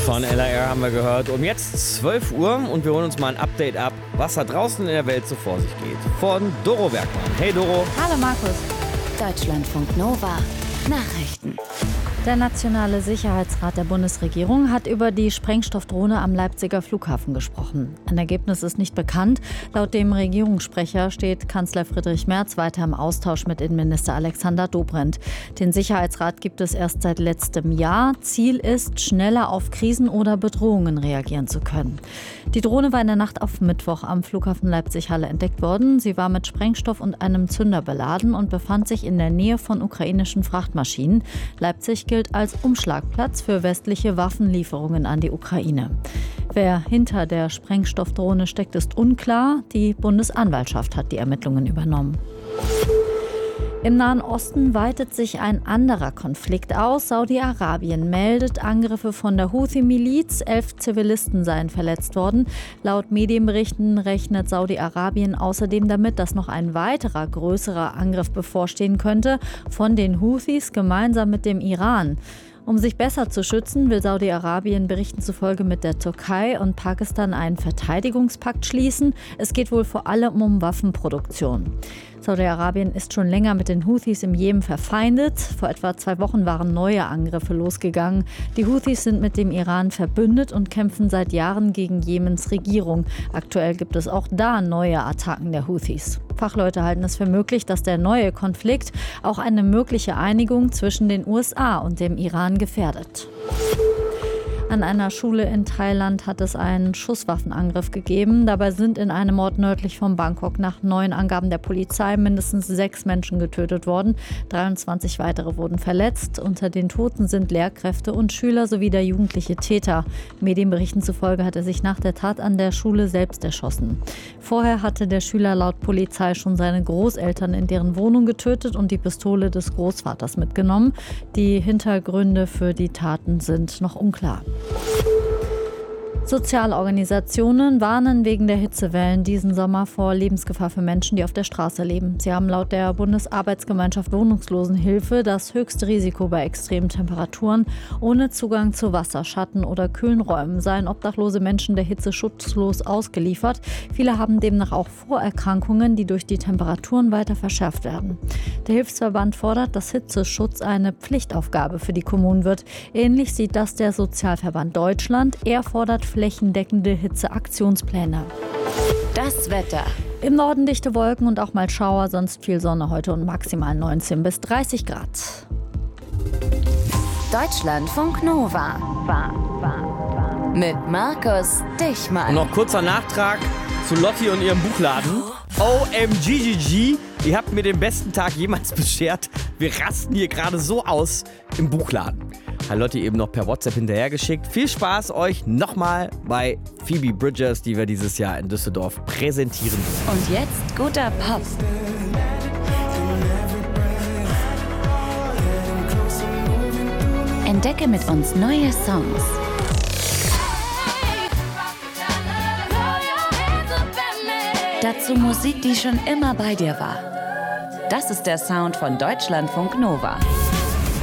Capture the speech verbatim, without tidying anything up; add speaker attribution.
Speaker 1: von L A R haben wir gehört. Um jetzt zwölf Uhr und wir holen uns mal ein Update ab, was da draußen in der Welt so vor sich geht. Von Doro Bergmann. Hey Doro.
Speaker 2: Hallo Markus.
Speaker 3: Deutschlandfunk Nova. Nachrichten.
Speaker 2: Der Nationale Sicherheitsrat der Bundesregierung hat über die Sprengstoffdrohne am Leipziger Flughafen gesprochen. Ein Ergebnis ist nicht bekannt. Laut dem Regierungssprecher steht Kanzler Friedrich Merz weiter im Austausch mit Innenminister Alexander Dobrindt. Den Sicherheitsrat gibt es erst seit letztem Jahr. Ziel ist, schneller auf Krisen oder Bedrohungen reagieren zu können. Die Drohne war in der Nacht auf Mittwoch am Flughafen Leipzig-Halle entdeckt worden. Sie war mit Sprengstoff und einem Zünder beladen und befand sich in der Nähe von ukrainischen Frachtmaschinen. Leipzig gilt als Umschlagplatz für westliche Waffenlieferungen an die Ukraine. Wer hinter der Sprengstoffdrohne steckt, ist unklar. Die Bundesanwaltschaft hat die Ermittlungen übernommen. Im Nahen Osten weitet sich ein anderer Konflikt aus. Saudi-Arabien meldet Angriffe von der Houthi-Miliz. Elf Zivilisten seien verletzt worden. Laut Medienberichten rechnet Saudi-Arabien außerdem damit, dass noch ein weiterer größerer Angriff bevorstehen könnte von den Houthis gemeinsam mit dem Iran. Um sich besser zu schützen, will Saudi-Arabien Berichten zufolge mit der Türkei und Pakistan einen Verteidigungspakt schließen. Es geht wohl vor allem um Waffenproduktion. Saudi-Arabien ist schon länger mit den Houthis im Jemen verfeindet. Vor etwa zwei Wochen waren neue Angriffe losgegangen. Die Houthis sind mit dem Iran verbündet und kämpfen seit Jahren gegen Jemens Regierung. Aktuell gibt es auch da neue Attacken der Houthis. Fachleute halten es für möglich, dass der neue Konflikt auch eine mögliche Einigung zwischen den U S A und dem Iran gefährdet. An einer Schule in Thailand hat es einen Schusswaffenangriff gegeben. Dabei sind in einem Ort nördlich von Bangkok nach neuen Angaben der Polizei mindestens sechs Menschen getötet worden. dreiundzwanzig weitere wurden verletzt. Unter den Toten sind Lehrkräfte und Schüler sowie der jugendliche Täter. Medienberichten zufolge hat er sich nach der Tat an der Schule selbst erschossen. Vorher hatte der Schüler laut Polizei schon seine Großeltern in deren Wohnung getötet und die Pistole des Großvaters mitgenommen. Die Hintergründe für die Taten sind noch unklar. Sozialorganisationen warnen wegen der Hitzewellen diesen Sommer vor Lebensgefahr für Menschen, die auf der Straße leben. Sie haben laut der Bundesarbeitsgemeinschaft Wohnungslosenhilfe das höchste Risiko bei extremen Temperaturen. Ohne Zugang zu Wasser, Schatten oder kühlen Räumen seien obdachlose Menschen der Hitze schutzlos ausgeliefert. Viele haben demnach auch Vorerkrankungen, die durch die Temperaturen weiter verschärft werden. Der Hilfsverband fordert, dass Hitzeschutz eine Pflichtaufgabe für die Kommunen wird. Ähnlich sieht das der Sozialverband Deutschland. Er fordert flächendeckende Hitzeaktionspläne.
Speaker 3: Das Wetter.
Speaker 2: Im Norden dichte Wolken und auch mal Schauer, sonst viel Sonne heute und maximal neunzehn bis dreißig Grad.
Speaker 3: Deutschlandfunk Nova. Mit Markus Dichmann.
Speaker 1: Und noch kurzer Nachtrag zu Lotti und ihrem Buchladen. O M G G G, ihr habt mir den besten Tag jemals beschert. Wir rasten hier gerade so aus im Buchladen. Hat Lotti eben noch per WhatsApp hinterhergeschickt. Viel Spaß euch nochmal bei Phoebe Bridgers, die wir dieses Jahr in Düsseldorf präsentieren.
Speaker 3: Und jetzt guter Pop. Entdecke mit uns neue Songs. Dazu Musik, die schon immer bei dir war. Das ist der Sound von Deutschlandfunk Nova.